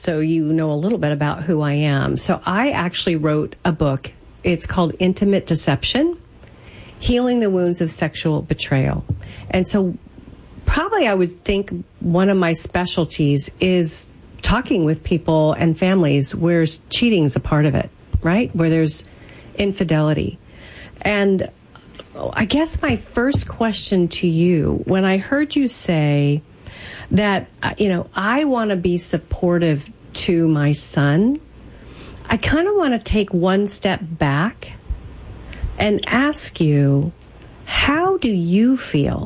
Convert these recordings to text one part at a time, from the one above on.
so you know a little bit about who I am. So I actually wrote a book. It's called Intimate Deception, Healing the Wounds of Sexual Betrayal. And so probably I would think one of my specialties is talking with people and families where cheating is a part of it, right? Where there's infidelity. And I guess my first question to you, when I heard you say that, I want to be supportive to my son, I kind of want to take one step back and ask you, how do you feel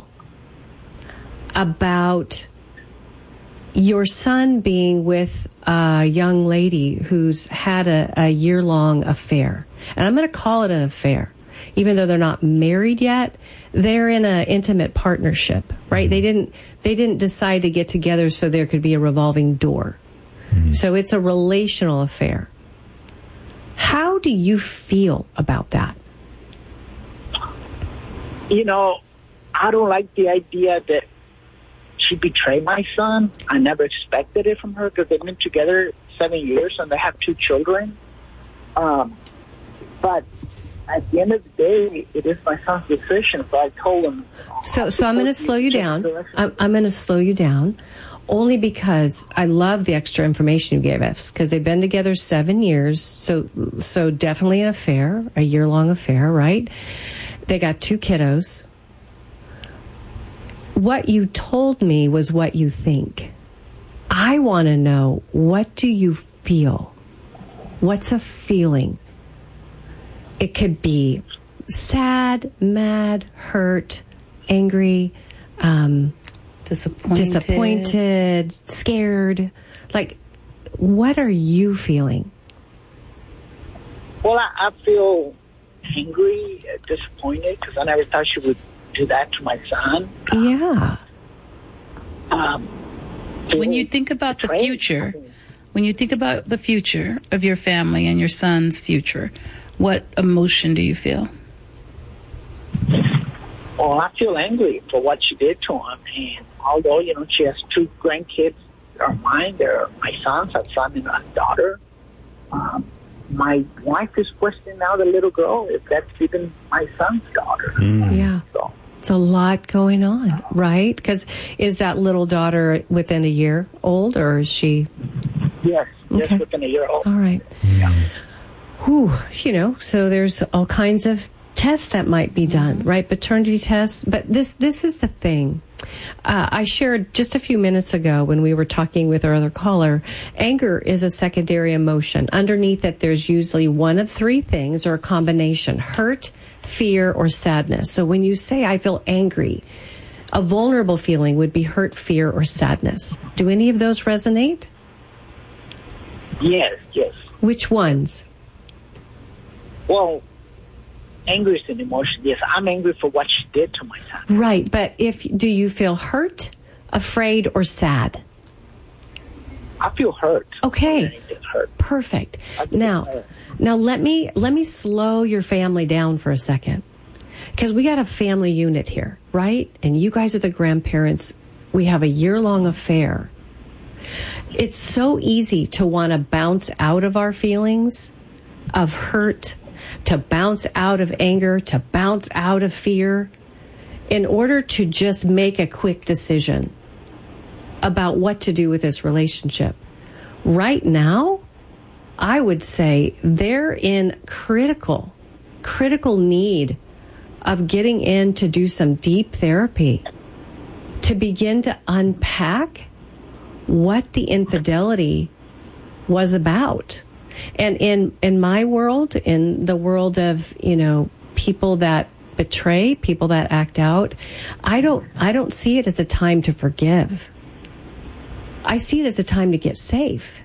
about your son being with a young lady who's had a year-long affair? And I'm going to call it an affair. Even though they're not married yet, they're in an intimate partnership, right? They didn't decide to get together so there could be a revolving door. Mm-hmm. So it's a relational affair. How do you feel about that? I don't like the idea that she betrayed my son. I never expected it from her because they've been together 7 years and they have 2 children. But at the end of the day, it is my son's decision. So I told him. So I'm going to slow you down. I'm going to slow you down only because I love the extra information you gave us, because they've been together 7 years. So definitely an affair, a year-long affair, right? They got 2 kiddos. What you told me was what you think. I want to know, what do you feel? What's a feeling? It could be sad, mad, hurt, angry, disappointed, scared. Like, what are you feeling? Well, I feel angry, disappointed, because I never thought she would do that to my son. Yeah. When you think about the future, of your family and your son's future, what emotion do you feel? Well, I feel angry for what she did to him. And although, she has 2 grandkids are mine, they're my sons, a son and a daughter. My wife is questioning now the little girl if that's even my son's daughter. Yeah. So it's a lot going on, right? Because is that little daughter within a year old, or is she? Yes, okay. Within a year old. All right. Yeah. Whew, so there's all kinds of tests that might be done, right? Paternity tests. But this is the thing. I shared just a few minutes ago when we were talking with our other caller, anger is a secondary emotion. Underneath it, there's usually one of 3 things or a combination: hurt, fear, or sadness. So when you say, I feel angry, a vulnerable feeling would be hurt, fear, or sadness. Do any of those resonate? Yes. Which ones? Well, anger is an emotion. Yes, I'm angry for what she did to my son. Right, but do you feel hurt, afraid, or sad? I feel hurt. Okay, perfect. Now let me slow your family down for a second, because we got a family unit here, right? And you guys are the grandparents. We have a year-long affair. It's so easy to want to bounce out of our feelings of hurt, to bounce out of anger, to bounce out of fear, in order to just make a quick decision about what to do with this relationship. Right now, I would say they're in critical need of getting in to do some deep therapy, to begin to unpack what the infidelity was about. And in my world, in the world of, people that betray, people that act out, I don't see it as a time to forgive. I see it as a time to get safe.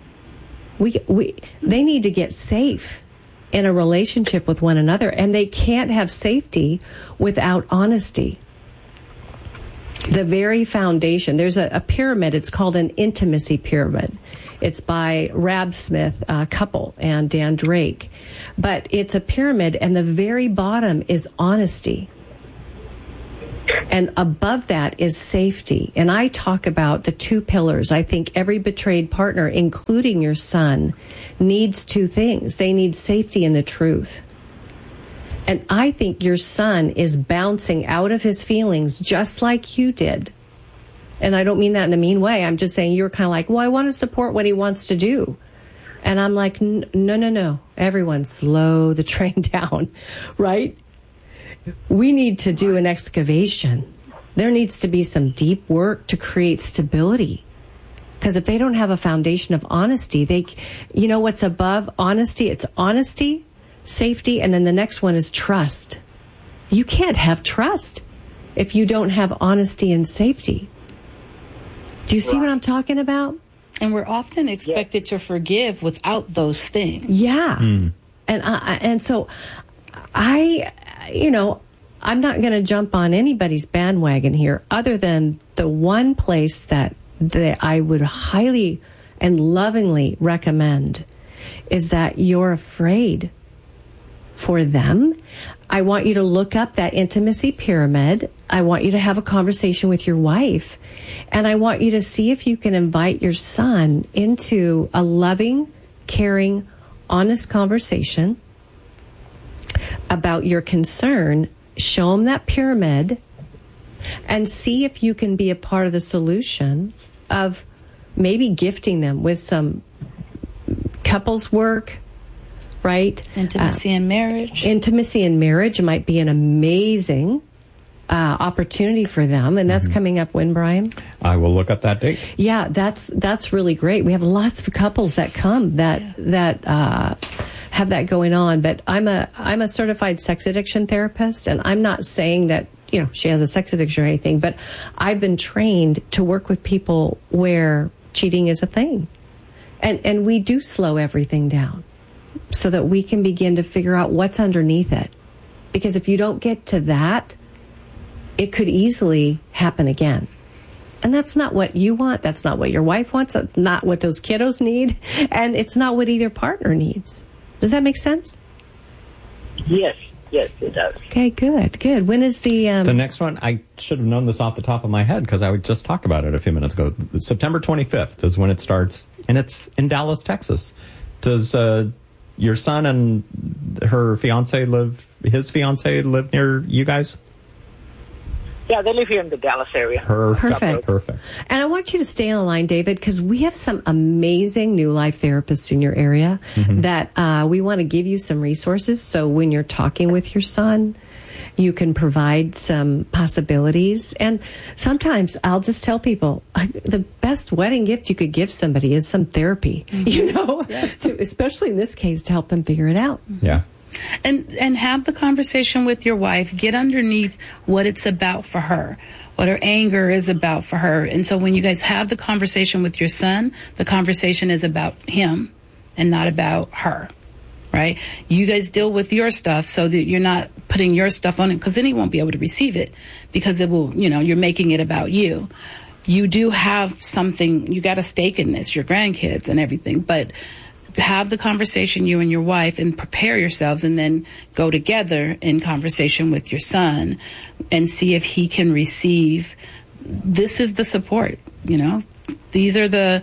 They need to get safe in a relationship with one another, and they can't have safety without honesty. The very foundation, there's a pyramid, it's called an intimacy pyramid. It's by Rab Smith couple and Dan Drake. But it's a pyramid, and the very bottom is honesty. And above that is safety. And I talk about the two pillars. I think every betrayed partner, including your son, needs two things. They need safety and the truth. And I think your son is bouncing out of his feelings just like you did. And I don't mean that in a mean way. I'm just saying you're kind of like, well, I want to support what he wants to do. And I'm like, no. Everyone slow the train down, right? We need to do an excavation. There needs to be some deep work to create stability. Because if they don't have a foundation of honesty, you know what's above honesty? It's honesty, safety, and then the next one is trust. You can't have trust if you don't have honesty and safety. Do you see what I'm talking about? And we're often expected to forgive without those things. Yeah. And so I'm not going to jump on anybody's bandwagon here other than the one place that I would highly and lovingly recommend is that you're afraid for them. I want you to look up that intimacy pyramid. I want you to have a conversation with your wife. And I want you to see if you can invite your son into a loving, caring, honest conversation about your concern. Show him that pyramid and see if you can be a part of the solution of maybe gifting them with some couples work, right? Intimacy in marriage. Intimacy in marriage might be an amazing opportunity for them. And that's coming up when, Brian? I will look up that date. Yeah, that's really great. We have lots of couples that come that have that going on. But I'm a certified sex addiction therapist, and I'm not saying that she has a sex addiction or anything, but I've been trained to work with people where cheating is a thing. And we do slow everything down so that we can begin to figure out what's underneath it. Because if you don't get to that, it could easily happen again. And that's not what you want. That's not what your wife wants. That's not what those kiddos need. And it's not what either partner needs. Does that make sense? Yes, it does. Okay, good. When is the next one? I should have known this off the top of my head because I would just talk about it a few minutes ago. September 25th is when it starts, and it's in Dallas, Texas. Does your son and his fiance live near you guys? Yeah, they live here in the Dallas area. Perfect. And I want you to stay on the line, David, because we have some amazing New Life therapists in your area that we want to give you some resources. So when you're talking with your son, you can provide some possibilities. And sometimes I'll just tell people the best wedding gift you could give somebody is some therapy, so especially in this case to help them figure it out. Yeah. And have the conversation with your wife. Get underneath what it's about for her, what her anger is about for her. And so when you guys have the conversation with your son, the conversation is about him and not about her, right? You guys deal with your stuff so that you're not putting your stuff on it, because then he won't be able to receive it because it will, you're making it about you. You do have something, you got a stake in this, your grandkids and everything, but have the conversation, you and your wife, and prepare yourselves, and then go together in conversation with your son and see if he can receive. This is the support, These are the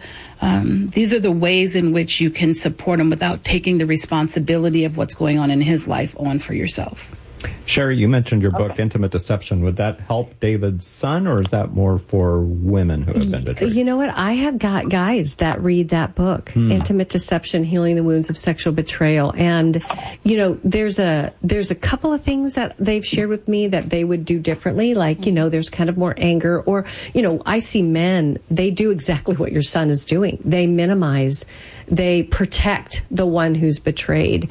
ways in which you can support him without taking the responsibility of what's going on in his life on for yourself. Sherry, you mentioned your book, Intimate Deception. Would that help David's son, or is that more for women who have been betrayed? You know what? I have got guys that read that book, Intimate Deception, Healing the Wounds of Sexual Betrayal. And, there's a couple of things that they've shared with me that they would do differently. Like, there's kind of more anger, or, I see men, they do exactly what your son is doing. They minimize, they protect the one who's betrayed.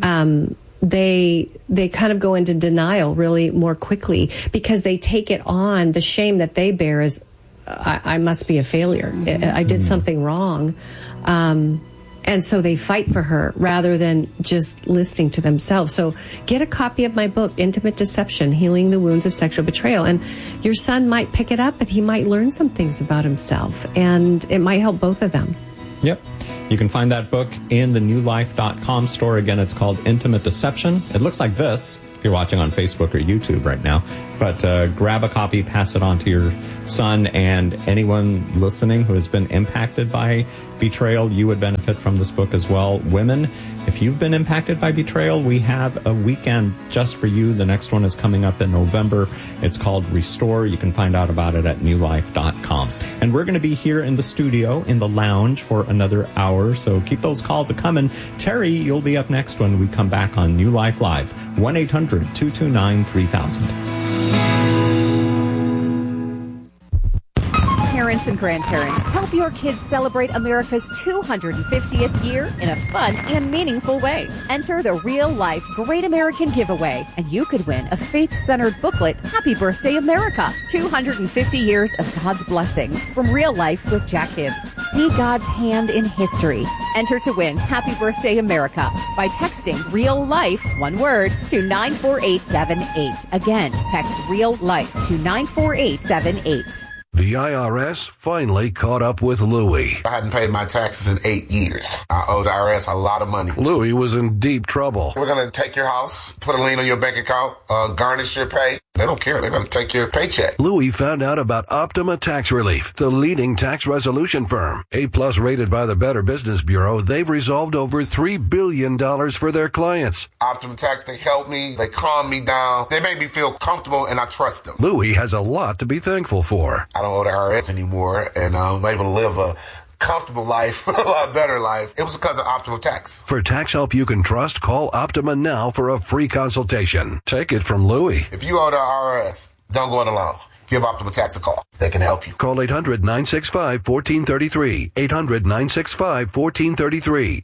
They kind of go into denial really more quickly because they take it on. The shame that they bear is, I must be a failure. I did something wrong. And so they fight for her rather than just listening to themselves. So get a copy of my book, Intimate Deception, Healing the Wounds of Sexual Betrayal. And your son might pick it up and he might learn some things about himself. And it might help both of them. Yep. You can find that book in the newlife.com store. Again, it's called Intimate Deception. It looks like this. you're watching on Facebook or YouTube right now. But grab a copy, pass it on to your son, and anyone listening who has been impacted by betrayal, you would benefit from this book as well. Women, if you've been impacted by betrayal, we have a weekend just for you. The next one is coming up in November. It's called Restore. You can find out about it at newlife.com. And we're going to be here in the studio, in the lounge, for another hour, so keep those calls coming. Terry, you'll be up next when we come back on New Life Live. 1-800-229-3000. Parents and grandparents, help your kids celebrate America's 250th year in a fun and meaningful way. Enter the Real Life Great American Giveaway, and you could win a faith-centered booklet, Happy Birthday America, 250 years of God's blessings from Real Life with Jack Hibbs. See God's hand in history. Enter to win Happy Birthday America by texting Real Life, one word, to 94878. Again, text Real Life to 94878. The IRS finally caught up with Louie. I hadn't paid my taxes in 8 years. I owed the IRS a lot of money. Louie was in deep trouble. We're going to take your house, put a lien on your bank account, garnish your pay. They don't care. They're going to take your paycheck. Louie found out about Optima Tax Relief, the leading tax resolution firm. A-plus rated by the Better Business Bureau, they've resolved over $3 billion for their clients. Optima Tax, they help me. They calm me down. They make me feel comfortable, and I trust them. Louie has a lot to be thankful for. I don't owe the IRS anymore, and I'm able to live a comfortable life, a lot better life. It was because of Optima Tax. For tax help you can trust, call Optima now for a free consultation. Take it from Louie. If you owe the IRS, don't go it alone. Give Optima Tax a call. They can help you. Call 800-965-1433. 800-965-1433.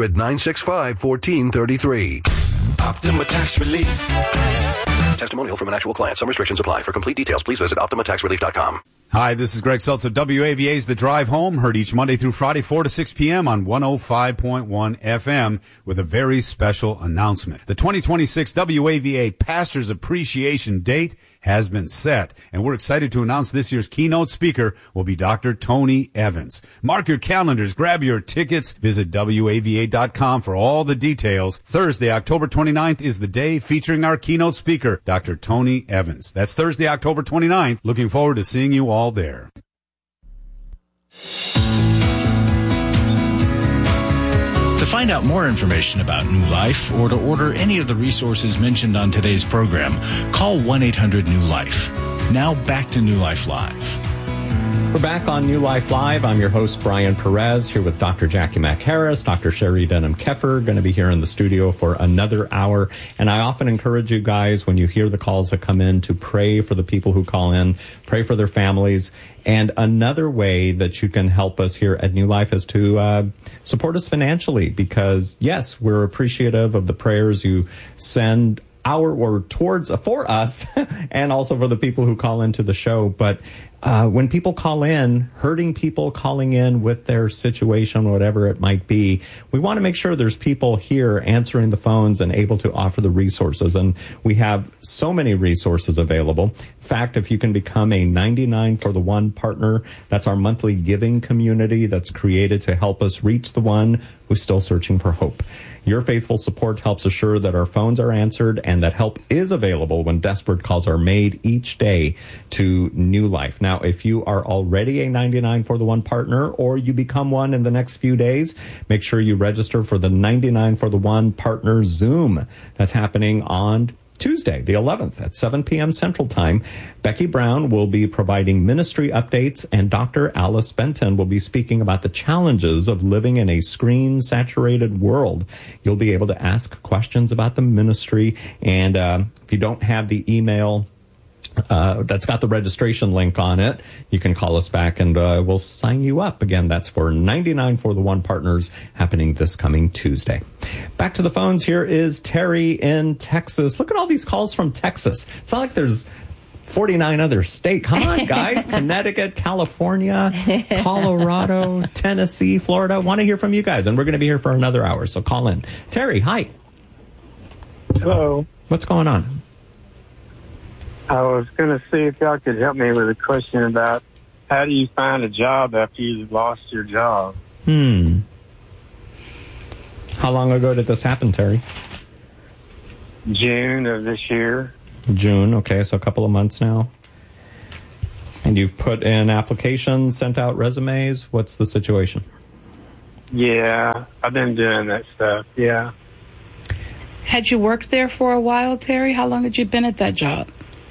800-965-1433. Optima Tax Relief. Testimonial from an actual client. Some restrictions apply. For complete details, please visit OptimaTaxRelief.com. Hi, this is Greg Seltz of WAVA's The Drive Home, heard each Monday through Friday, 4 to 6 p.m. on 105.1 FM with a very special announcement. The 2026 WAVA Pastors Appreciation Date has been set, and we're excited to announce this year's keynote speaker will be Dr. Tony Evans. Mark your calendars, grab your tickets, visit WAVA.com for all the details. Thursday, October 29th is the day featuring our keynote speaker, Dr. Tony Evans. That's Thursday, October 29th. Looking forward to seeing you all there. To find out more information about New Life or to order any of the resources mentioned on today's program, call 1-800-NEW-LIFE. Now back to New Life Live. We're back on New Life Live. I'm your host, Brian Perez, here with Dr. Jackie McHarris, Dr. Sherry Denham-Keffer, going to be here in the studio for another hour. And I often encourage you guys, when you hear the calls that come in, to pray for the people who call in, pray for their families. And another way that you can help us here at New Life is to support us financially, because, yes, we're appreciative of the prayers you send for us, and also for the people who call into the show. But when people call in, hurting people calling in with their situation, whatever it might be, we want to make sure there's people here answering the phones and able to offer the resources. And we have so many resources available. In fact, if you can become a 99 for the One partner, that's our monthly giving community that's created to help us reach the one who's still searching for hope. Your faithful support helps assure that our phones are answered and that help is available when desperate calls are made each day to New Life. Now, if you are already a 99 for the One partner, or you become one in the next few days, make sure you register for the 99 for the One partner Zoom. That's happening on Tuesday, the 11th at 7 p.m. Central Time. Becky Brown will be providing ministry updates, and Dr. Alice Benton will be speaking about the challenges of living in a screen-saturated world. You'll be able to ask questions about the ministry, and if you don't have the email that's got the registration link on it, you can call us back and we'll sign you up. Again, that's for 99 for the One partners, happening this coming Tuesday. Back to the phones. Here is Terry in Texas. Look at all these calls from Texas. It's not like there's 49 other states. Come on, guys. Connecticut, California, Colorado, Tennessee, Florida. Want to hear from you guys, and we're going to be here for another hour, so call in. Terry, hi. Hello. What's going on? I was going to see if y'all could help me with a question about how do you find a job after you've lost your job? How long ago did this happen, Terry? June of this year. June, okay, so a couple of months now. And you've put in applications, sent out resumes. What's the situation? Yeah, I've been doing that stuff, yeah. Had you worked there for a while, Terry? How long had you been at that job?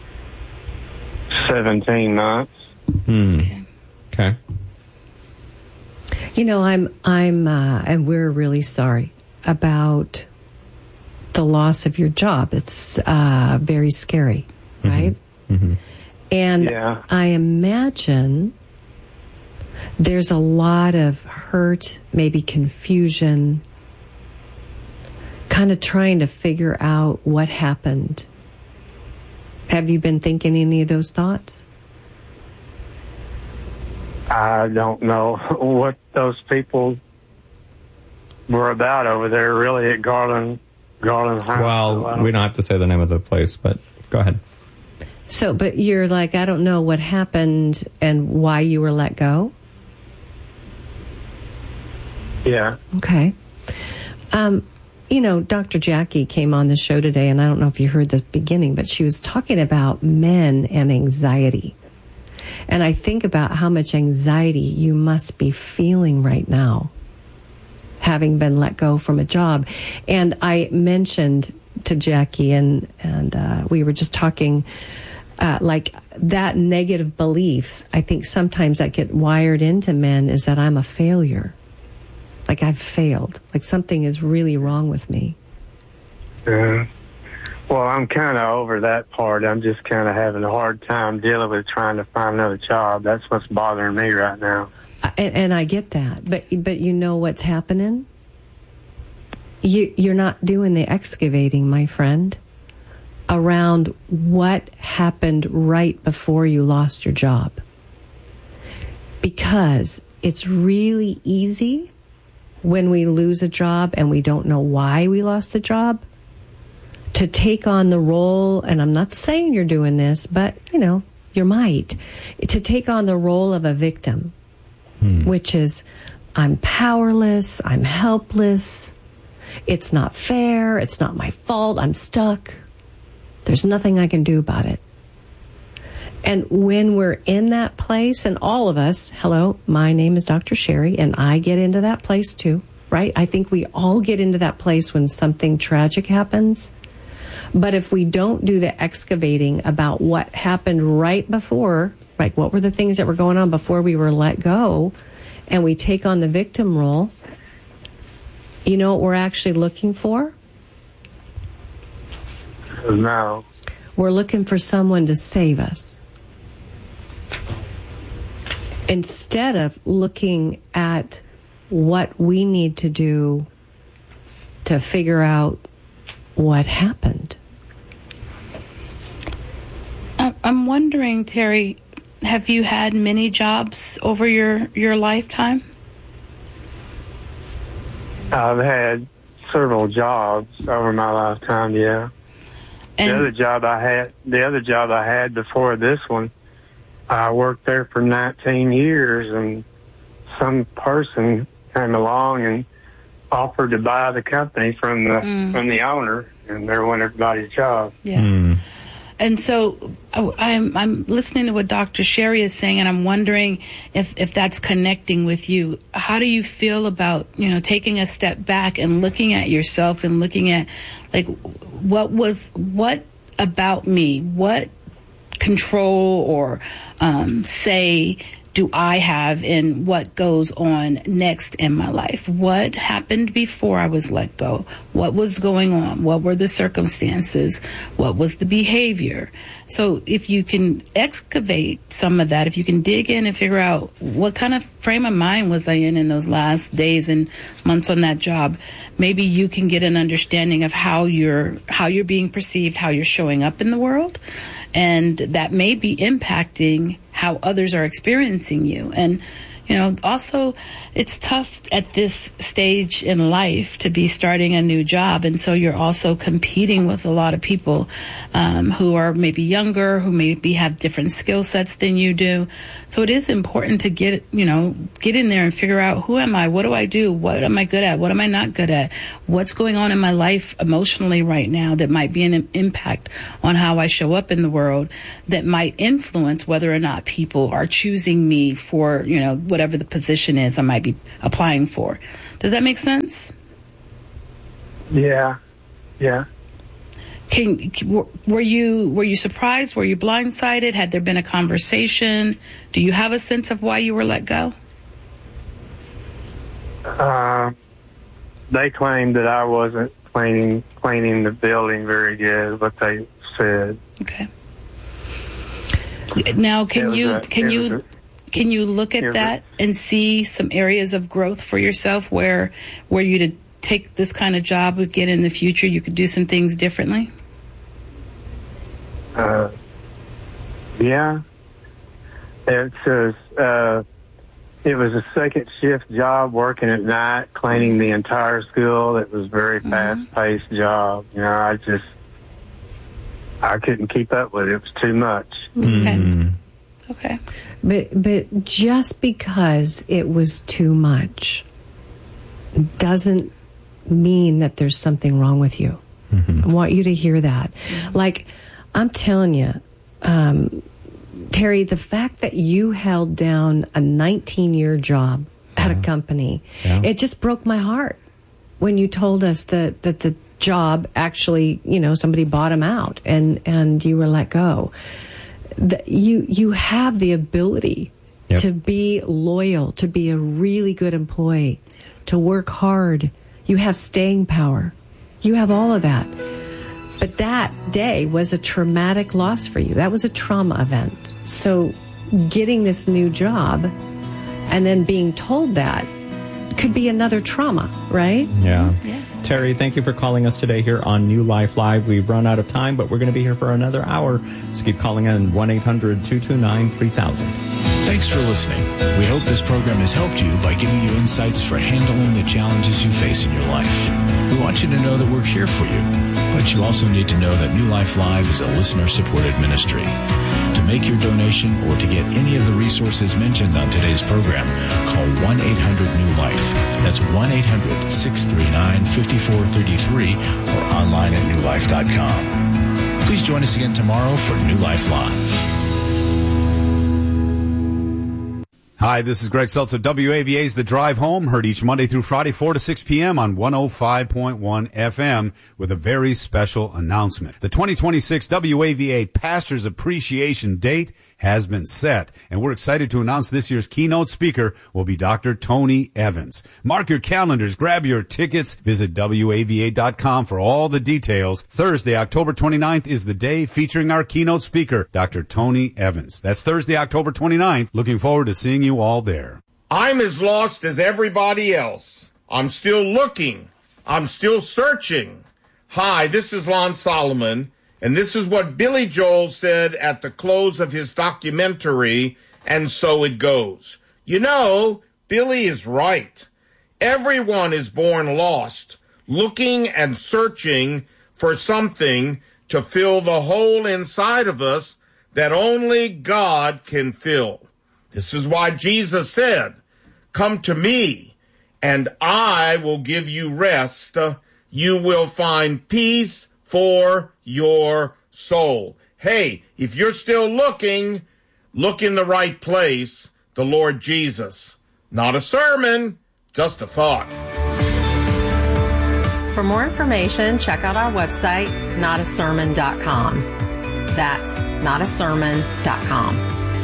17 months. Okay. You know, and we're really sorry about the loss of your job. It's very scary, right? Mm-hmm. And yeah. I imagine there's a lot of hurt, maybe confusion, kind of trying to figure out what happened. Have you been thinking any of those thoughts? I don't know what those people were about over there, really, at Garland High. Well, we don't have to say the name of the place, but go ahead. So, but you're like, I don't know what happened and why you were let go? Yeah. Okay. You know, Dr. Jackie came on the show today, and I don't know if you heard the beginning, but she was talking about men and anxiety. And I think about how much anxiety you must be feeling right now, having been let go from a job. And I mentioned to Jackie, and we were just talking, like that negative beliefs, I think sometimes that get wired into men is that I'm a failure. Like I've failed. Like something is really wrong with me. Yeah. Well, I'm kind of over that part. I'm just kind of having a hard time dealing with trying to find another job. That's what's bothering me right now. And I get that. But you know what's happening? You're not doing the excavating, my friend, around what happened right before you lost your job. Because it's really easy when we lose a job and we don't know why we lost a job to take on the role, and I'm not saying you're doing this, but, you know, you might, to take on the role of a victim, which is, I'm powerless, I'm helpless, it's not fair, it's not my fault, I'm stuck, there's nothing I can do about it. And when we're in that place, and all of us, hello, my name is Dr. Sherry, and I get into that place too, right? I think we all get into that place when something tragic happens. But if we don't do the excavating about what happened right before, like what were the things that were going on before we were let go, and we take on the victim role, you know what we're actually looking for? No. We're looking for someone to save us. Instead of looking at what we need to do to figure out what happened. I'm wondering, Terry, have you had many jobs over your lifetime? I've had several jobs over my lifetime, yeah. And the other job I had before this one, I worked there for 19 years, and some person came along and offered to buy the company from the owner, and there went everybody's job. Yeah. And so I'm listening to what Dr. Sherry is saying, and I'm wondering if that's connecting with you. How do you feel about, you know, taking a step back and looking at yourself and looking at, like, what about me? What control or say do I have in what goes on next in my life? What happened before I was let go? What was going on? What were the circumstances? What was the behavior? So if you can excavate some of that, if you can dig in and figure out what kind of frame of mind was I in those last days and months on that job, maybe you can get an understanding of how you're being perceived, how you're showing up in the world. And that may be impacting how others are experiencing you. And, Also, it's tough at this stage in life to be starting a new job. And so you're also competing with a lot of people who are maybe younger, who maybe have different skill sets than you do. So it is important to get in there and figure out, who am I? What do I do? What am I good at? What am I not good at? What's going on in my life emotionally right now that might be an impact on how I show up in the world, that might influence whether or not people are choosing me for, whatever the position is I might be applying for. Does that make sense? Yeah. Were you surprised? Were you blindsided? Had there been a conversation? Do you have a sense of why you were let go? They claimed that I wasn't cleaning the building very good, what they said. Okay. Now, can you look at that and see some areas of growth for yourself where you to take this kind of job again in the future, you could do some things differently? Yeah. It says it was a second shift job, working at night, cleaning the entire school. It was a very fast-paced job. I couldn't keep up with it. It was too much. Okay. But just because it was too much doesn't mean that there's something wrong with you. I want you to hear that. Like, I'm telling you, Terry, the fact that you held down a 19-year job at a company, it just broke my heart when you told us that the job actually, somebody bought him out and you were let go. You have the ability to be loyal, to be a really good employee, to work hard. You have staying power. You have all of that. But that day was a traumatic loss for you. That was a trauma event. So getting this new job and then being told that could be another trauma, right? Yeah. Terry, thank you for calling us today here on New Life Live. We've run out of time, but we're going to be here for another hour. So keep calling in 1-800-229-3000. Thanks for listening. We hope this program has helped you by giving you insights for handling the challenges you face in your life. We want you to know that we're here for you, but you also need to know that New Life Live is a listener-supported ministry. To make your donation or to get any of the resources mentioned on today's program, call 1-800-NEW-LIFE. That's 1-800-639-5433 or online at newlife.com. Please join us again tomorrow for New Life Live. Hi, this is Greg Seltzer. WAVA's The Drive Home, heard each Monday through Friday, 4 to 6 p.m. on 105.1 FM with a very special announcement. The 2026 WAVA Pastors Appreciation Date has been set, and we're excited to announce this year's keynote speaker will be Dr. Tony Evans. Mark your calendars, grab your tickets, visit WAVA.com for all the details. Thursday, October 29th is the day featuring our keynote speaker, Dr. Tony Evans. That's Thursday, October 29th. Looking forward to seeing you all there. I'm as lost as everybody else. I'm still looking. I'm still searching. Hi, this is Lon Solomon, and this is what Billy Joel said at the close of his documentary, And So It Goes. You know, Billy is right. Everyone is born lost, looking and searching for something to fill the hole inside of us that only God can fill. This is why Jesus said, "Come to me, and I will give you rest. You will find peace for your soul." Hey, if you're still looking, look in the right place, the Lord Jesus. Not a sermon, just a thought. For more information, check out our website, notasermon.com. That's notasermon.com.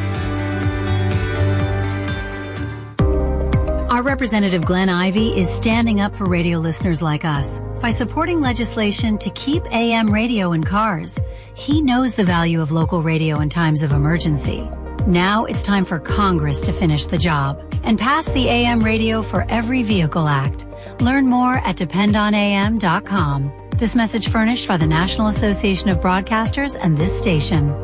Our Representative Glenn Ivey is standing up for radio listeners like us by supporting legislation to keep AM radio in cars. He knows the value of local radio in times of emergency. Now it's time for Congress to finish the job and pass the AM Radio for Every Vehicle Act. Learn more at dependonam.com. This message furnished by the National Association of Broadcasters and this station.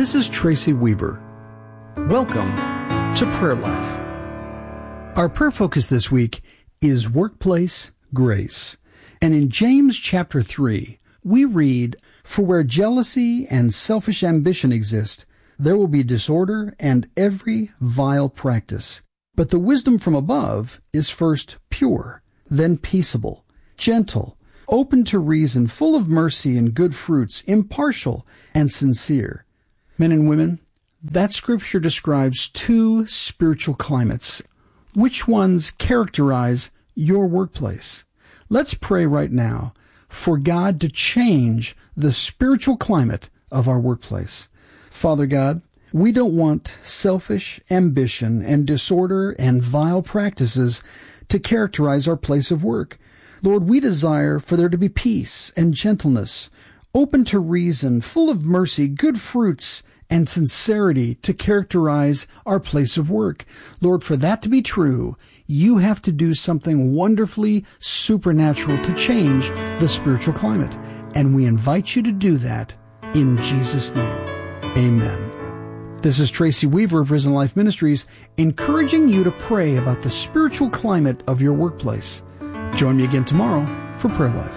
This is Tracy Weber. Welcome to Prayer Life. Our prayer focus this week is workplace grace. And in James chapter 3, we read, "For where jealousy and selfish ambition exist, there will be disorder and every vile practice. But the wisdom from above is first pure, then peaceable, gentle, open to reason, full of mercy and good fruits, impartial and sincere." Men and women, that scripture describes two spiritual climates. Which ones characterize your workplace? Let's pray right now for God to change the spiritual climate of our workplace. Father God, we don't want selfish ambition and disorder and vile practices to characterize our place of work. Lord, we desire for there to be peace and gentleness, open to reason, full of mercy, good fruits, and sincerity to characterize our place of work. Lord, for that to be true, you have to do something wonderfully supernatural to change the spiritual climate. And we invite you to do that in Jesus' name. Amen. This is Tracy Weaver of Risen Life Ministries, encouraging you to pray about the spiritual climate of your workplace. Join me again tomorrow for Prayer Life.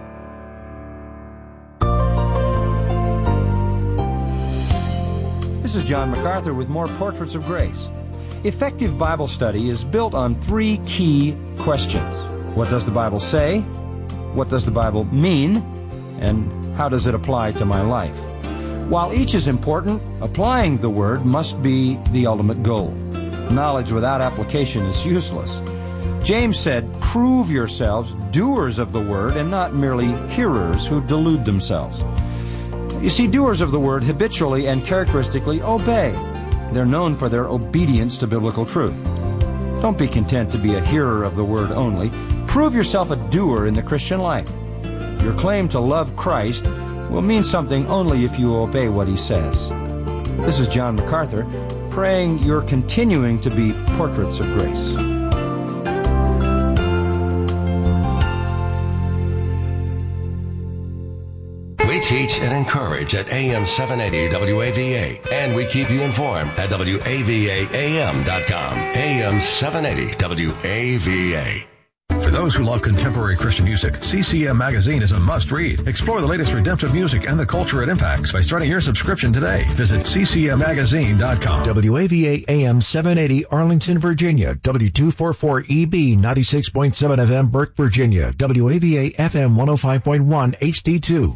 This is John MacArthur with more Portraits of Grace. Effective Bible study is built on three key questions. What does the Bible say? What does the Bible mean? And how does it apply to my life? While each is important, applying the Word must be the ultimate goal. Knowledge without application is useless. James said, "Prove yourselves doers of the Word and not merely hearers who delude themselves." You see, doers of the Word habitually and characteristically obey. They're known for their obedience to biblical truth. Don't be content to be a hearer of the Word only. Prove yourself a doer in the Christian life. Your claim to love Christ will mean something only if you obey what He says. This is John MacArthur, praying you're continuing to be portraits of grace. We teach and encourage at AM 780 WAVA, and we keep you informed at WAVAAM.com. AM 780 WAVA. For those who love contemporary Christian music, CCM Magazine is a must-read. Explore the latest redemptive music and the culture it impacts by starting your subscription today. Visit ccmmagazine.com. WAVA AM 780 Arlington, Virginia. W244EB 96.7 FM Burke, Virginia. WAVA FM 105.1 HD2.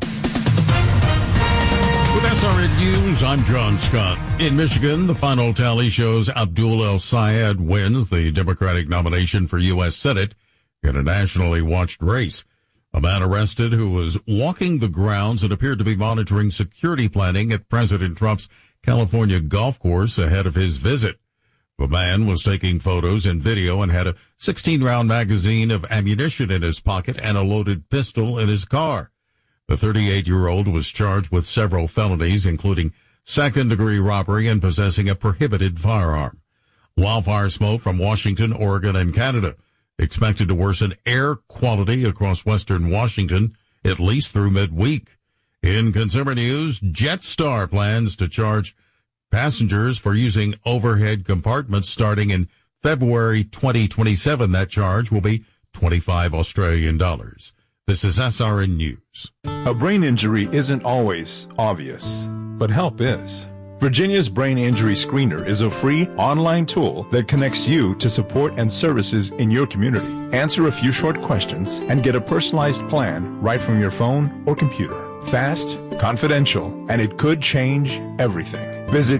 With SRN News, I'm John Scott. In Michigan, the final tally shows Abdul El-Sayed wins the Democratic nomination for U.S. Senate in a nationally watched race. A man arrested who was walking the grounds and appeared to be monitoring security planning at President Trump's California golf course ahead of his visit. The man was taking photos and video and had a 16-round magazine of ammunition in his pocket and a loaded pistol in his car. The 38-year-old was charged with several felonies, including second-degree robbery and possessing a prohibited firearm. Wildfire smoke from Washington, Oregon, and Canada expected to worsen air quality across western Washington at least through midweek. In consumer news, Jetstar plans to charge passengers for using overhead compartments starting in February 2027. That charge will be $25 Australian. This is SRN News. A brain injury isn't always obvious, but help is. Virginia's Brain Injury Screener is a free online tool that connects you to support and services in your community. Answer a few short questions and get a personalized plan right from your phone or computer. Fast, confidential, and it could change everything. Visit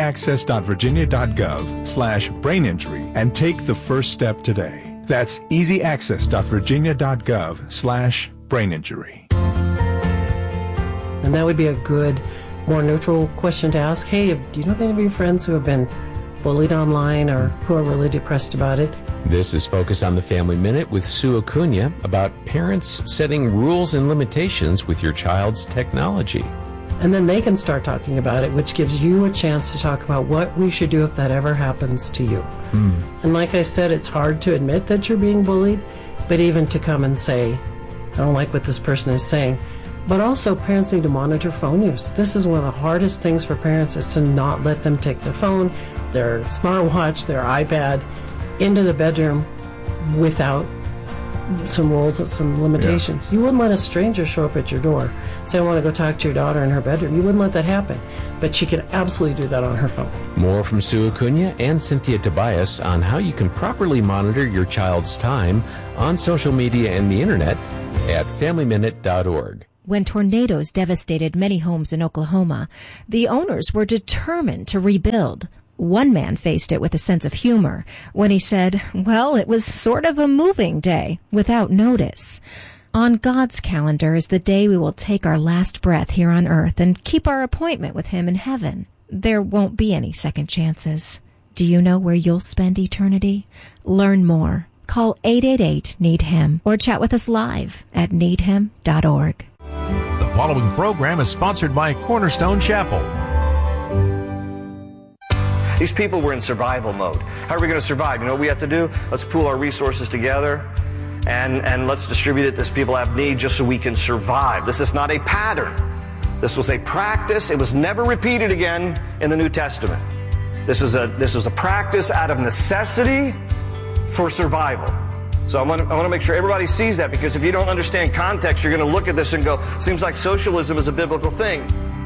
easyaccess.virginia.gov/braininjury and take the first step today. That's easyaccess.virginia.gov/braininjury. And that would be a good, more neutral question to ask. Hey, do you know any of your friends who have been bullied online or who are really depressed about it? This is Focus on the Family Minute with Sue Acuna about parents setting rules and limitations with your child's technology. And then they can start talking about it, which gives you a chance to talk about what we should do if that ever happens to you. And like I said, it's hard to admit that you're being bullied, but even to come and say, I don't like what this person is saying, But also, parents need to monitor phone use. This is one of the hardest things for parents, is to not let them take their phone, their smartwatch, their iPad into the bedroom without some rules and some limitations. You wouldn't let a stranger show up at your door, say, I want to go talk to your daughter in her bedroom. You wouldn't let that happen. But she can absolutely do that on her phone. More from Sue Acuna and Cynthia Tobias on how you can properly monitor your child's time on social media and the internet at FamilyMinute.org. When tornadoes devastated many homes in Oklahoma, the owners were determined to rebuild. One man faced it with a sense of humor when he said, well, it was sort of a moving day without notice. On God's calendar is the day we will take our last breath here on earth and keep our appointment with Him in heaven. There won't be any second chances. Do you know where you'll spend eternity? Learn more. Call 888-NEED-HIM or chat with us live at needhim.org. The following program is sponsored by Cornerstone Chapel. These people were in survival mode. How are we going to survive? You know what we have to do? Let's pool our resources together and let's distribute it to people have need just so we can survive. This is not a pattern. This was a practice. It was never repeated again in the New Testament. This was a practice out of necessity for survival. So I want to make sure everybody sees that, because if you don't understand context, you're going to look at this and go, seems like socialism is a biblical thing.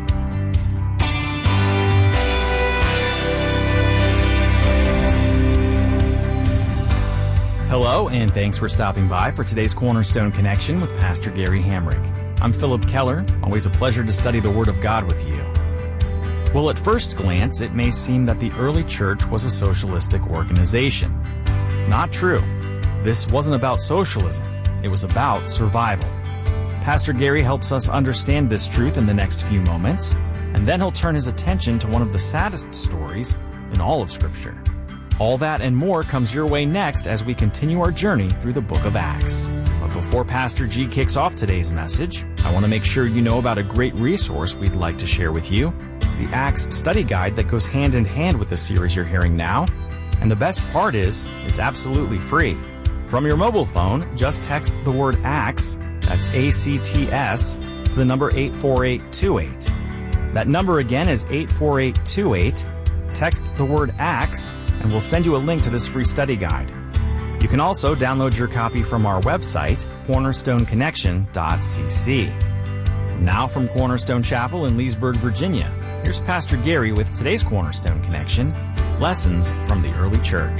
Hello, and thanks for stopping by for today's Cornerstone Connection with Pastor Gary Hamrick. I'm Philip Keller. Always a pleasure to study the Word of God with you. Well, at first glance, it may seem that the early church was a socialistic organization. Not true. This wasn't about socialism. It was about survival. Pastor Gary helps us understand this truth in the next few moments, and then he'll turn his attention to one of the saddest stories in all of Scripture. All that and more comes your way next as we continue our journey through the book of Acts. But before Pastor G kicks off today's message, I want to make sure you know about a great resource we'd like to share with you, the Acts study guide that goes hand in hand with the series you're hearing now. And the best part is, it's absolutely free. From your mobile phone, just text the word ACTS, that's ACTS, to the number 84828. That number again is 84828. Text the word ACTS, and we'll send you a link to this free study guide. You can also download your copy from our website, cornerstoneconnection.cc. Now from Cornerstone Chapel in Leesburg, Virginia, here's Pastor Gary with today's Cornerstone Connection, Lessons from the Early Church.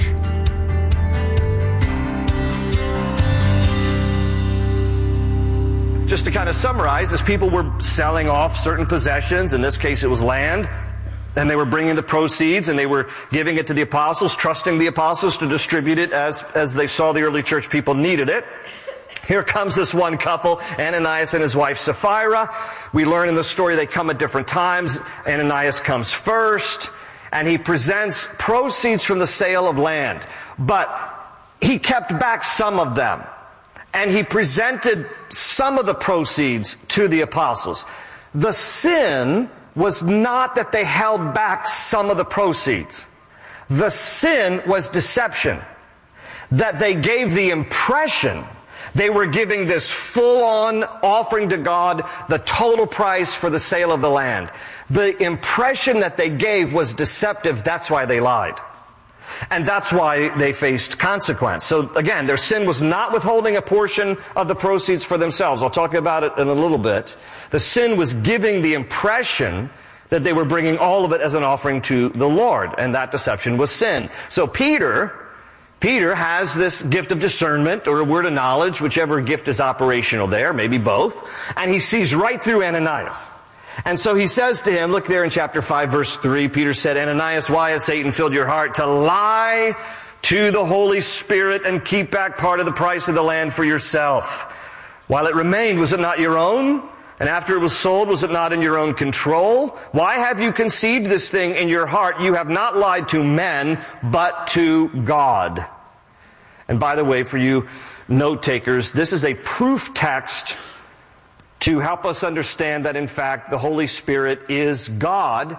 Just to kind of summarize, as people were selling off certain possessions, in this case it was land, and they were bringing the proceeds and they were giving it to the apostles, trusting the apostles to distribute it as they saw the early church people needed it. Here comes this one couple, Ananias and his wife Sapphira. We learn in the story they come at different times. Ananias comes first, and he presents proceeds from the sale of land. But he kept back some of them, and he presented some of the proceeds to the apostles. The sin was not that they held back some of the proceeds. The sin was deception. That they gave the impression they were giving this full-on offering to God, the total price for the sale of the land. The impression that they gave was deceptive. That's why they lied. And that's why they faced consequence. So again, their sin was not withholding a portion of the proceeds for themselves. I'll talk about it in a little bit. The sin was giving the impression that they were bringing all of it as an offering to the Lord, and that deception was sin. So Peter has this gift of discernment, or a word of knowledge, whichever gift is operational there, maybe both, and he sees right through Ananias. And so he says to him, look there in chapter 5, verse 3, Peter said, Ananias, why has Satan filled your heart to lie to the Holy Spirit and keep back part of the price of the land for yourself? While it remained, was it not your own? And after it was sold, was it not in your own control? Why have you conceived this thing in your heart? You have not lied to men, but to God. And by the way, for you note takers, this is a proof text to help us understand that, in fact, the Holy Spirit is God,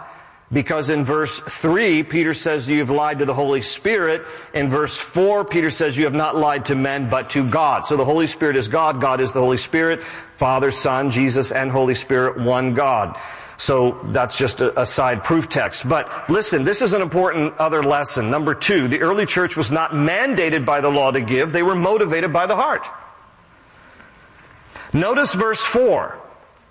Because in verse 3, Peter says you have lied to the Holy Spirit. In verse 4, Peter says you have not lied to men, but to God. So the Holy Spirit is God. God is the Holy Spirit. Father, Son, Jesus, and Holy Spirit, one God. So that's just a side proof text. But listen, this is an important other lesson. Number 2, the early church was not mandated by the law to give. They were motivated by the heart. Notice verse 4.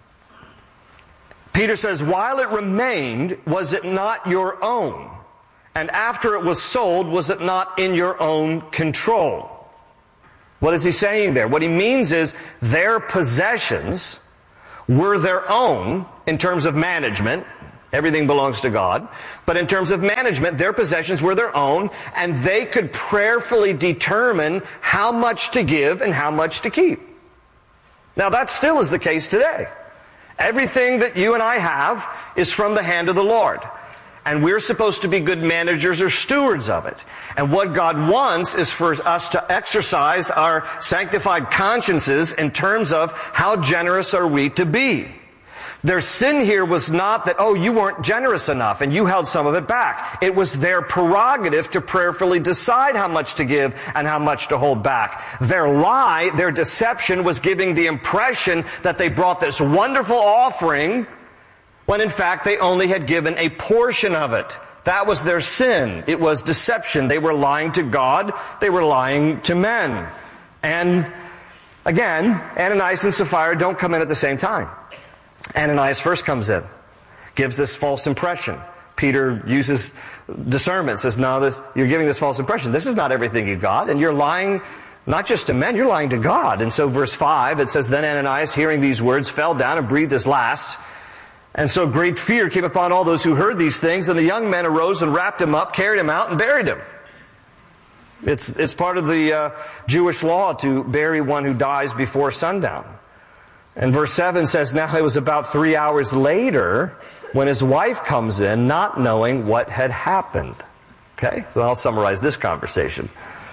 Peter says, while it remained, was it not your own? And after it was sold, was it not in your own control? What is he saying there? What he means is their possessions were their own in terms of management. Everything belongs to God. But in terms of management, their possessions were their own, and they could prayerfully determine how much to give and how much to keep. Now, that still is the case today. Everything that you and I have is from the hand of the Lord. And we're supposed to be good managers or stewards of it. And what God wants is for us to exercise our sanctified consciences in terms of how generous are we to be. Their sin here was not that, oh, you weren't generous enough and you held some of it back. It was their prerogative to prayerfully decide how much to give and how much to hold back. Their lie, their deception was giving the impression that they brought this wonderful offering when in fact they only had given a portion of it. That was their sin. It was deception. They were lying to God. They were lying to men. And again, Ananias and Sapphira don't come in at the same time. Ananias first comes in, gives this false impression. Peter uses discernment, says, no, you're giving this false impression. This is not everything you got, and you're lying not just to men, you're lying to God. And so verse 5, it says, then Ananias, hearing these words, fell down and breathed his last. And so great fear came upon all those who heard these things, and the young men arose and wrapped him up, carried him out, and buried him. It's part of the Jewish law to bury one who dies before sundown. And verse 7 says, now it was about 3 hours later when his wife comes in, not knowing what had happened. Okay, so I'll summarize this conversation.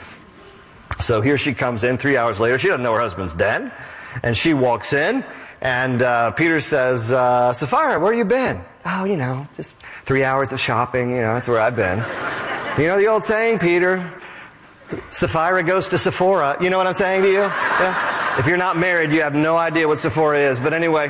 So here she comes in 3 hours later. She doesn't know her husband's dead. And she walks in, and Peter says, Sapphira, where you been? Oh, just 3 hours of shopping. That's where I've been. You know the old saying, Peter, Sapphira goes to Sephora. You know what I'm saying to you? Yeah? If you're not married, you have no idea what Sephora is. But anyway.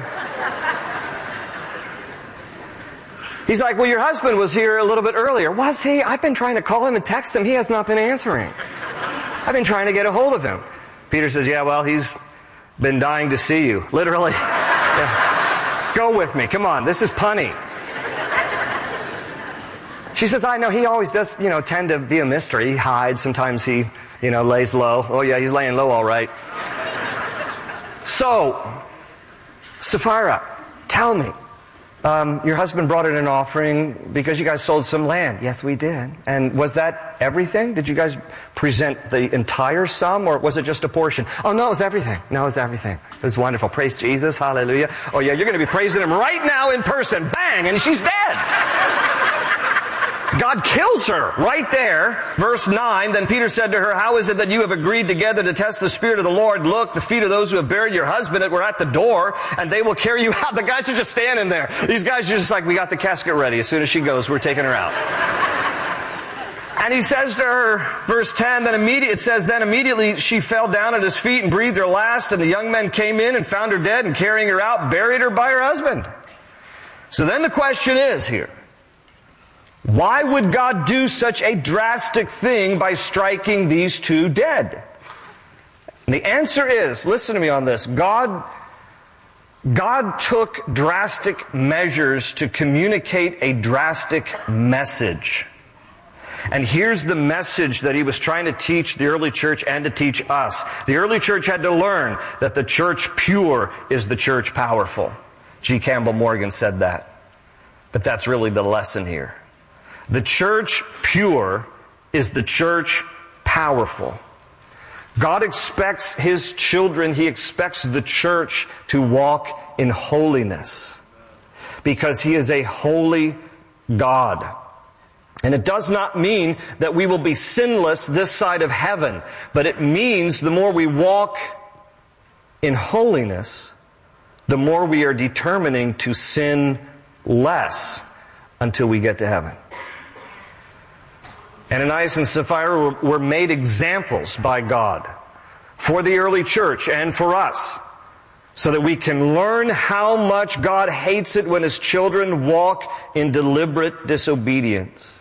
He's like, well, your husband was here a little bit earlier. Was he? I've been trying to call him and text him. He has not been answering. I've been trying to get a hold of him. Peter says, yeah, well, he's been dying to see you. Literally. Yeah. Go with me. Come on. This is punny. She says, I know he always does, tend to be a mystery. He hides. Sometimes he, lays low. Oh, yeah, he's laying low all right. So, Sapphira, tell me, your husband brought in an offering because you guys sold some land. Yes, we did. And was that everything? Did you guys present the entire sum, or was it just a portion? Oh, no, it was everything. No, it was everything. It was wonderful. Praise Jesus. Hallelujah. Oh, yeah, you're going to be praising him right now in person. Bang! And she's dead. God kills her right there. Verse 9, then Peter said to her, how is it that you have agreed together to test the Spirit of the Lord? Look, the feet of those who have buried your husband were at the door, and they will carry you out. The guys are just standing there. These guys are just like, we got the casket ready. As soon as she goes, we're taking her out. And he says to her, verse 10, then immediately she fell down at his feet and breathed her last, and the young men came in and found her dead, and carrying her out, buried her by her husband. So then the question is here, why would God do such a drastic thing by striking these two dead? And the answer is, listen to me on this, God took drastic measures to communicate a drastic message. And here's the message that he was trying to teach the early church and to teach us. The early church had to learn that the church pure is the church powerful. G. Campbell Morgan said that. But that's really the lesson here. The church pure is the church powerful. God expects His children, He expects the church to walk in holiness because He is a holy God. And it does not mean that we will be sinless this side of heaven, but it means the more we walk in holiness, the more we are determining to sin less until we get to heaven. Ananias and Sapphira were made examples by God for the early church and for us, so that we can learn how much God hates it when His children walk in deliberate disobedience.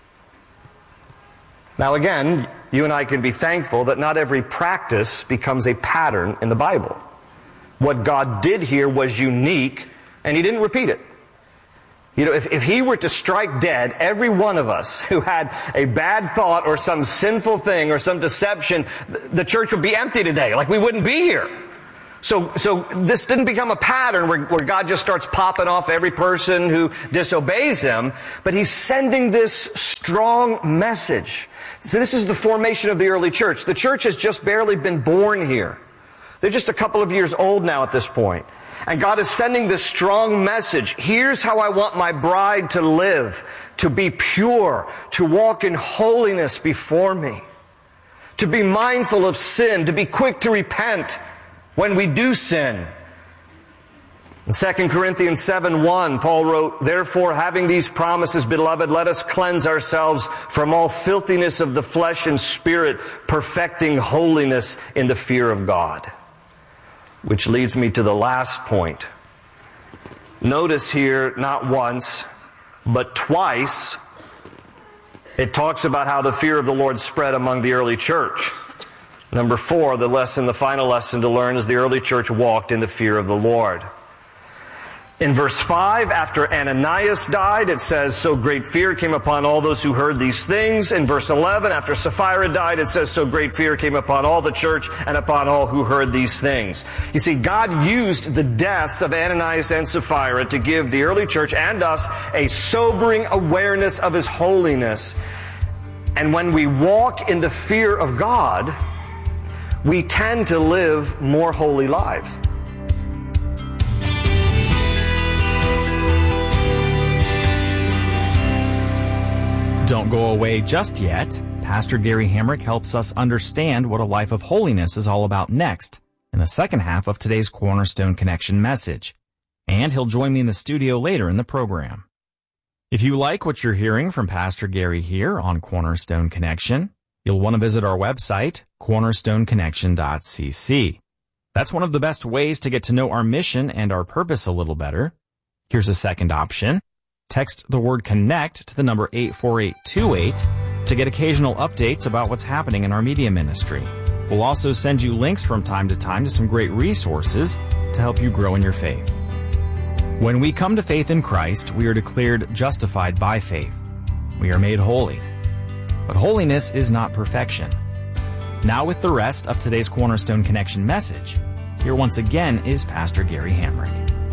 Now again, you and I can be thankful that not every practice becomes a pattern in the Bible. What God did here was unique, and He didn't repeat it. You know, if He were to strike dead every one of us who had a bad thought or some sinful thing or some deception, the church would be empty today. Like we wouldn't be here. So this didn't become a pattern where God just starts popping off every person who disobeys Him, but He's sending this strong message. So this is the formation of the early church. The church has just barely been born here. They're just a couple of years old now at this point. And God is sending this strong message. Here's how I want my bride to live, to be pure, to walk in holiness before me, to be mindful of sin, to be quick to repent when we do sin. In 2 Corinthians 7:1, Paul wrote, "Therefore, having these promises, beloved, let us cleanse ourselves from all filthiness of the flesh and spirit, perfecting holiness in the fear of God." Which leads me to the last point. Notice here, not once, but twice, it talks about how the fear of the Lord spread among the early church. Number 4, the final lesson to learn is the early church walked in the fear of the Lord. In verse 5, after Ananias died, it says, "So great fear came upon all those who heard these things." In verse 11, after Sapphira died, it says, "So great fear came upon all the church and upon all who heard these things." You see, God used the deaths of Ananias and Sapphira to give the early church and us a sobering awareness of His holiness. And when we walk in the fear of God, we tend to live more holy lives. Don't go away just yet. Pastor Gary Hamrick helps us understand what a life of holiness is all about next in the second half of today's Cornerstone Connection message. And he'll join me in the studio later in the program. If you like what you're hearing from Pastor Gary here on Cornerstone Connection, you'll want to visit our website, cornerstoneconnection.cc. That's one of the best ways to get to know our mission and our purpose a little better. Here's a second option. Text the word CONNECT to the number 84828 to get occasional updates about what's happening in our media ministry. We'll also send you links from time to time to some great resources to help you grow in your faith. When we come to faith in Christ, we are declared justified by faith. We are made holy. But holiness is not perfection. Now with the rest of today's Cornerstone Connection message, here once again is Pastor Gary Hamrick.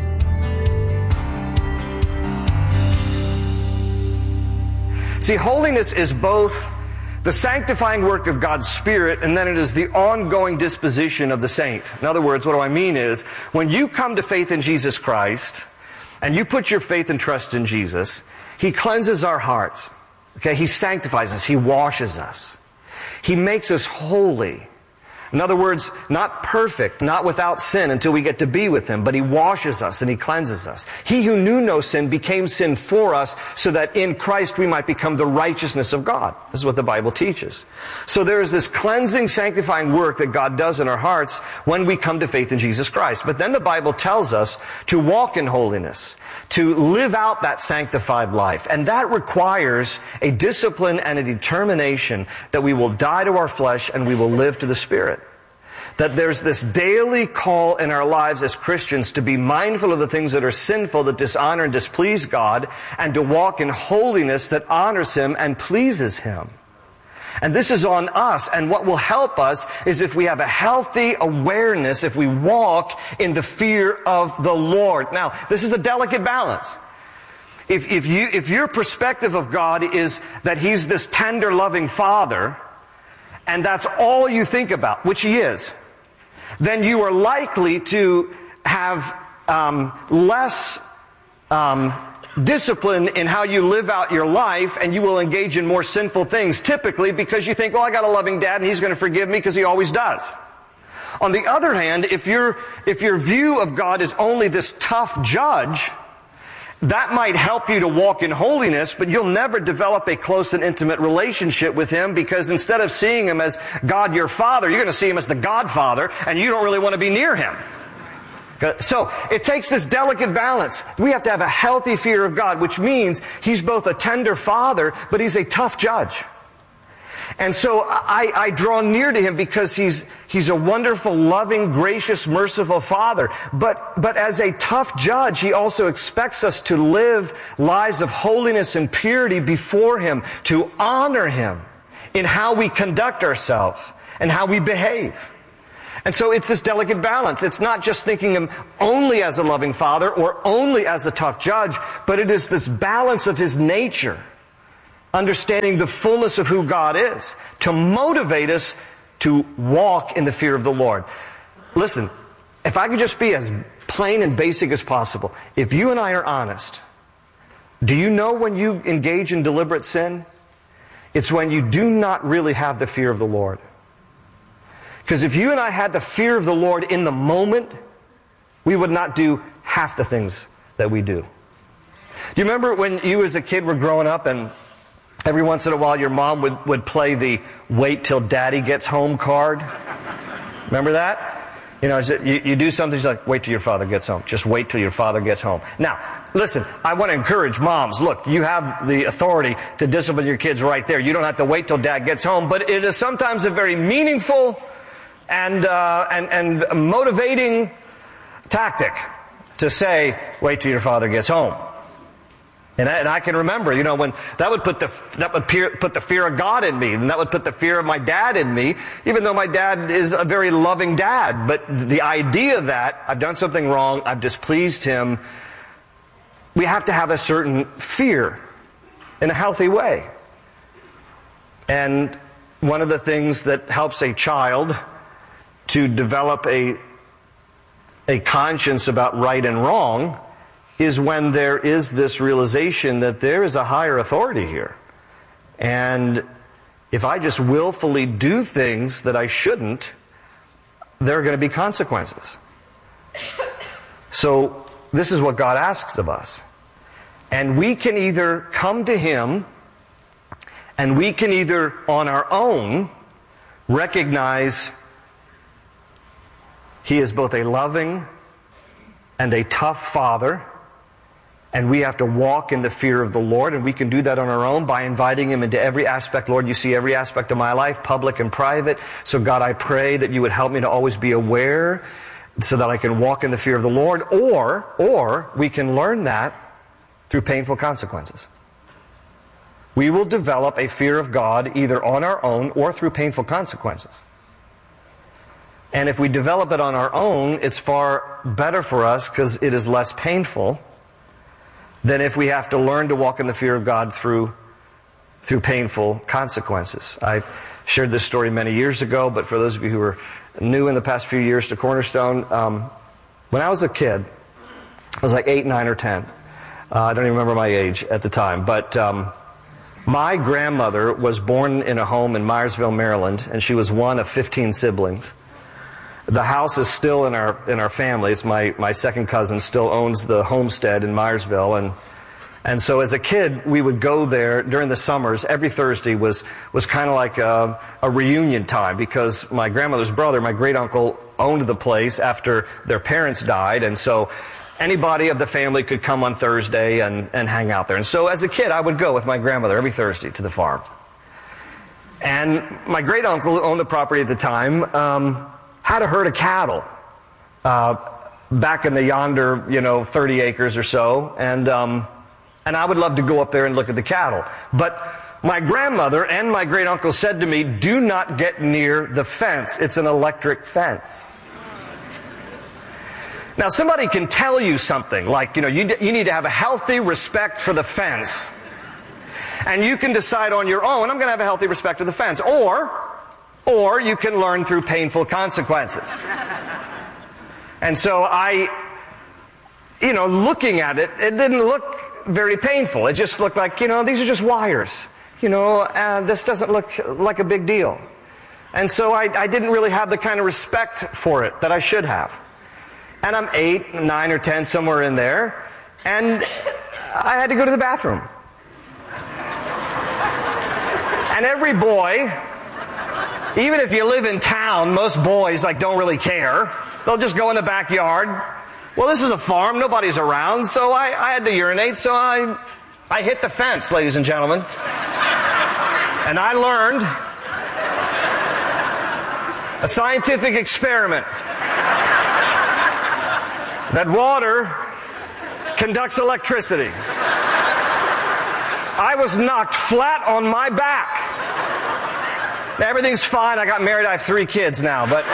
See, holiness is both the sanctifying work of God's Spirit, and then it is the ongoing disposition of the saint. In other words, what do I mean is, when you come to faith in Jesus Christ, and you put your faith and trust in Jesus, He cleanses our hearts. Okay, He sanctifies us. He washes us. He makes us holy. In other words, not perfect, not without sin until we get to be with Him, but He washes us and He cleanses us. He who knew no sin became sin for us so that in Christ we might become the righteousness of God. This is what the Bible teaches. So there is this cleansing, sanctifying work that God does in our hearts when we come to faith in Jesus Christ. But then the Bible tells us to walk in holiness, to live out that sanctified life. And that requires a discipline and a determination that we will die to our flesh and we will live to the Spirit. That there's this daily call in our lives as Christians to be mindful of the things that are sinful, that dishonor and displease God, and to walk in holiness that honors Him and pleases Him. And this is on us, and what will help us is if we have a healthy awareness, if we walk in the fear of the Lord. Now, this is a delicate balance. If your perspective of God is that He's this tender, loving Father, and that's all you think about, which He is, then you are likely to have less discipline in how you live out your life, and you will engage in more sinful things, typically because you think, well, I got a loving dad and He's going to forgive me because He always does. On the other hand, if your view of God is only this tough judge, that might help you to walk in holiness, but you'll never develop a close and intimate relationship with Him, because instead of seeing Him as God your Father, you're going to see Him as the Godfather, and you don't really want to be near Him. So it takes this delicate balance. We have to have a healthy fear of God, which means He's both a tender Father, but He's a tough judge. And so I draw near to Him because He's a wonderful, loving, gracious, merciful Father. But as a tough judge, He also expects us to live lives of holiness and purity before Him, to honor Him in how we conduct ourselves and how we behave. And so it's this delicate balance. It's not just thinking Him only as a loving Father or only as a tough judge, but it is this balance of His nature, understanding the fullness of who God is, to motivate us to walk in the fear of the Lord. Listen, if I could just be as plain and basic as possible, if you and I are honest, do you know when you engage in deliberate sin? It's when you do not really have the fear of the Lord. Because if you and I had the fear of the Lord in the moment, we would not do half the things that we do. Do you remember when you as a kid were growing up and every once in a while your mom would play the wait till daddy gets home card? Remember that? You know, you do something, she's like, wait till your father gets home. Just wait till your father gets home. Now, listen, I want to encourage moms. Look, you have the authority to discipline your kids right there. You don't have to wait till dad gets home. But it is sometimes a very meaningful and motivating tactic to say, wait till your father gets home. And I can remember, you know, when that would put the fear of God in me, and that would put the fear of my dad in me, even though my dad is a very loving dad. But the idea that I've done something wrong, I've displeased him, we have to have a certain fear in a healthy way. And one of the things that helps a child to develop a conscience about right and wrong is when there is this realization that there is a higher authority here. And if I just willfully do things that I shouldn't, there are going to be consequences. So this is what God asks of us. And we can either come to Him, and we can either on our own recognize He is both a loving and a tough Father, and we have to walk in the fear of the Lord, and we can do that on our own by inviting Him into every aspect. Lord, you see every aspect of my life, public and private. So God, I pray that you would help me to always be aware so that I can walk in the fear of the Lord. Or we can learn that through painful consequences. We will develop a fear of God either on our own or through painful consequences. And if we develop it on our own, it's far better for us because it is less painful than if we have to learn to walk in the fear of God through painful consequences. I shared this story many years ago, but for those of you who are new in the past few years to Cornerstone, when I was a kid, I was like 8, 9, or 10. I don't even remember my age at the time, but my grandmother was born in a home in Myersville, Maryland, and she was one of 15 siblings. The house is still in our family. It's my second cousin still owns the homestead in Myersville, and so as a kid we would go there during the summers. Every Thursday was kind of like a reunion time because my grandmother's brother, my great uncle, owned the place after their parents died, and so anybody of the family could come on Thursday and hang out there. And so as a kid I would go with my grandmother every Thursday to the farm. And my great uncle, who owned the property at the time, had a herd of cattle back in the yonder, 30 acres or so, and I would love to go up there and look at the cattle. But my grandmother and my great uncle said to me, do not get near the fence. It's an electric fence. Now somebody can tell you something like, you need to have a healthy respect for the fence. And you can decide on your own, I'm going to have a healthy respect for the fence. Or you can learn through painful consequences. And so looking at it, it didn't look very painful. It just looked like, these are just wires. This doesn't look like a big deal. And so I didn't really have the kind of respect for it that I should have. And I'm 8, 9, or 10, somewhere in there. And I had to go to the bathroom. And every boy, even if you live in town, most boys don't really care. They'll just go in the backyard. Well, this is a farm. Nobody's around. So I had to urinate. So I hit the fence, ladies and gentlemen. And I learned a scientific experiment that water conducts electricity. I was knocked flat on my back. Now, everything's fine. I got married. I have 3 kids now. But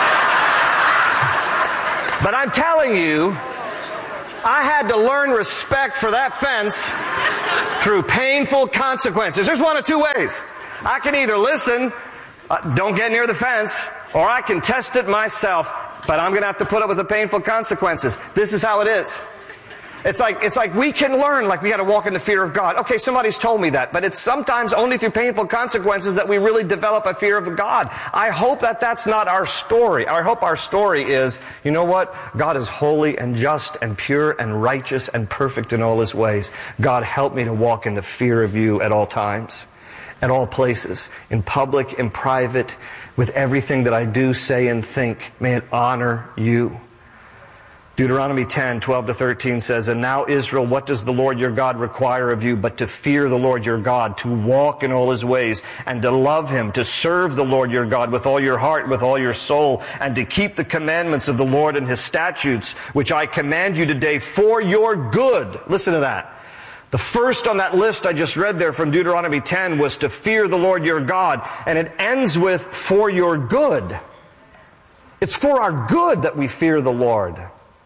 I'm telling you, I had to learn respect for that fence through painful consequences. There's one of 2 ways. I can either listen, don't get near the fence, or I can test it myself, but I'm going to have to put up with the painful consequences. This is how it is. It's like we can learn, we got to walk in the fear of God. Okay, somebody's told me that, but it's sometimes only through painful consequences that we really develop a fear of God. I hope that that's not our story. I hope our story is, you know what? God is holy and just and pure and righteous and perfect in all His ways. God, help me to walk in the fear of You at all times, at all places, in public, in private, with everything that I do, say, and think. May it honor You. Deuteronomy 10:12-13 says, "And now, Israel, what does the Lord your God require of you but to fear the Lord your God, to walk in all His ways, and to love Him, to serve the Lord your God with all your heart, with all your soul, and to keep the commandments of the Lord and His statutes, which I command you today for your good." Listen to that. The first on that list I just read there from Deuteronomy 10 was to fear the Lord your God, and it ends with for your good. It's for our good that we fear the Lord.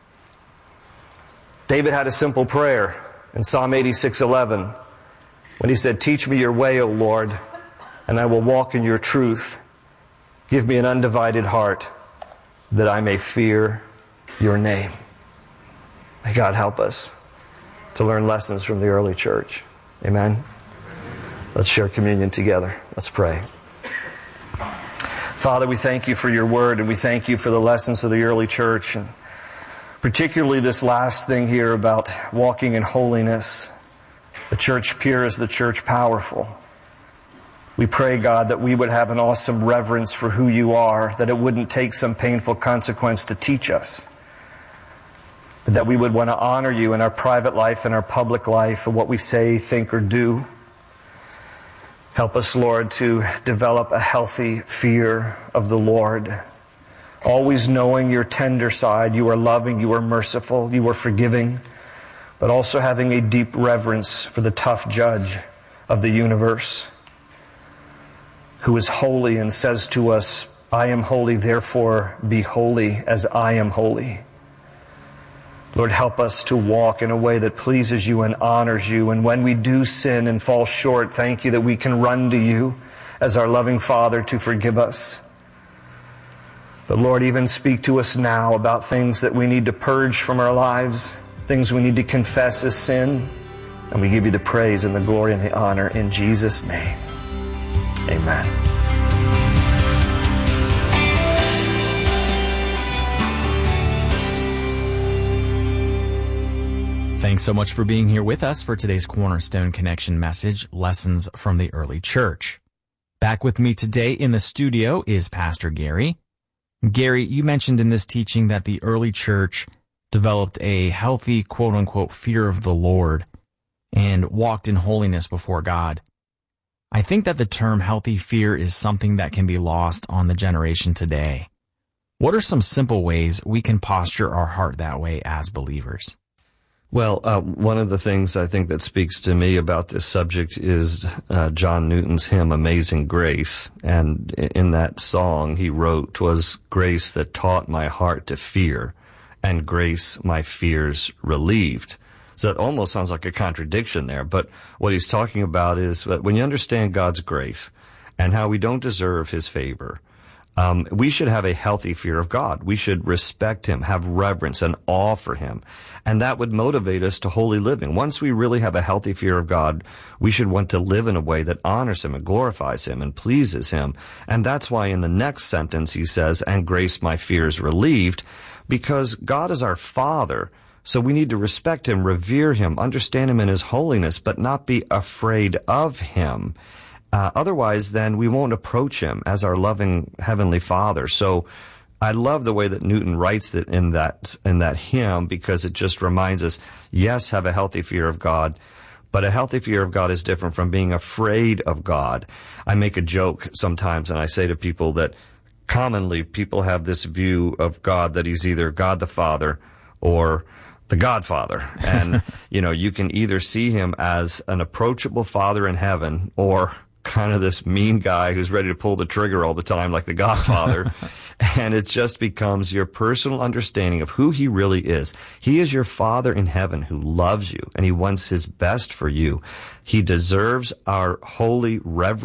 David had a simple prayer in Psalm 86:11 when he said, "Teach me Your way, O Lord, and I will walk in Your truth. Give me an undivided heart that I may fear Your name." May God help us to learn lessons from the early church. Amen. Let's share communion together. Let's pray. Father, we thank You for Your word, and we thank You for the lessons of the early church, and particularly this last thing here about walking in holiness. The church pure is the church powerful. We pray, God, that we would have an awesome reverence for who You are, that it wouldn't take some painful consequence to teach us, but that we would want to honor You in our private life and our public life and what we say, think, or do. Help us, Lord, to develop a healthy fear of the Lord, always knowing Your tender side. You are loving, You are merciful, You are forgiving, but also having a deep reverence for the tough judge of the universe, who is holy and says to us, "I am holy, therefore be holy as I am holy." Lord, help us to walk in a way that pleases You and honors You. And when we do sin and fall short, thank You that we can run to You as our loving Father to forgive us. But Lord, even speak to us now about things that we need to purge from our lives, things we need to confess as sin. And we give You the praise and the glory and the honor in Jesus' name. Amen. Thanks so much for being here with us for today's Cornerstone Connection message, Lessons from the Early Church. Back with me today in the studio is Pastor Gary. Gary, you mentioned in this teaching that the early church developed a healthy, quote-unquote, fear of the Lord and walked in holiness before God. I think that the term healthy fear is something that can be lost on the generation today. What are some simple ways we can posture our heart that way as believers? Well, one of the things I think that speaks to me about this subject is John Newton's hymn, Amazing Grace. And in that song he wrote, "'Twas grace that taught my heart to fear, and grace my fears relieved." So it almost sounds like a contradiction there. But what he's talking about is that when you understand God's grace and how we don't deserve His favor, we should have a healthy fear of God. We should respect Him, have reverence and awe for Him. And that would motivate us to holy living. Once we really have a healthy fear of God, we should want to live in a way that honors Him and glorifies Him and pleases Him. And that's why in the next sentence he says, "And grace my fears relieved," because God is our Father. So we need to respect him, revere him, understand him in his holiness, but not be afraid of him. Otherwise, then we won't approach him as our loving Heavenly Father. So I love the way that Newton writes it in that hymn, because it just reminds us, yes, have a healthy fear of God, but a healthy fear of God is different from being afraid of God. I make a joke sometimes, and I say to people that commonly people have this view of God that he's either God the Father or the Godfather. And, you can either see him as an approachable father in heaven or kind of this mean guy who's ready to pull the trigger all the time like the Godfather. And it just becomes your personal understanding of who he really is. He is your Father in heaven who loves you, and he wants his best for you. He deserves our holy reverence